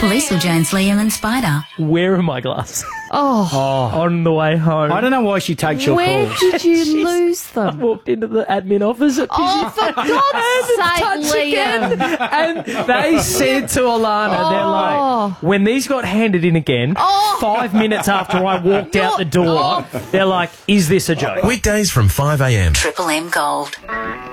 Police will Jones, Liam and Spider. Where are my glasses? Oh, On the way home. I don't know why she takes your where calls. did you lose I them? walked into the admin office at Oh, for God's sake, Liam. and they said to Alana, they're like, when these got handed in again, 5 minutes after I walked out the door, they're like, is this a joke? Weekdays from 5 a.m. Triple M Gold.